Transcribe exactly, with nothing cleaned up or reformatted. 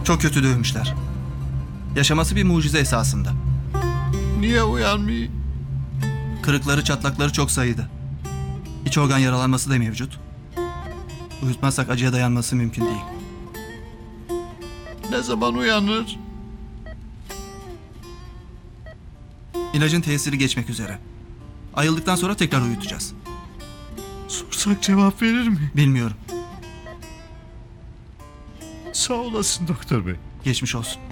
Çok kötü dövmüşler. Yaşaması bir mucize esasında. Niye uyanmıyor? Kırıkları çatlakları çok sayıda. İç organ yaralanması da mevcut. Uyutmazsak acıya dayanması mümkün değil. Ne zaman uyanır? İlacın tesiri geçmek üzere. Ayıldıktan sonra tekrar uyutacağız. Sorsak cevap verir mi? Bilmiyorum. Sağ olasın doktor bey. Geçmiş olsun.